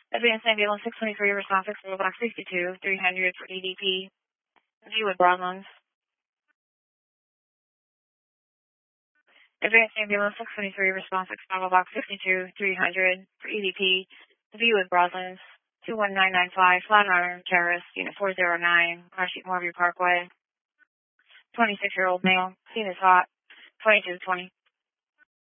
Advanced Ambulance 623, response Expo Box 62, 300 for EDP. View with Broadlands. Advanced Ambulance 623, response Expo Box 62, 300 for EDP. View with Broadlands. 21995, Flatiron Terrace, Unit 409, Carsheet Moorview Parkway. 26-year-old male, scene is hot, 2220.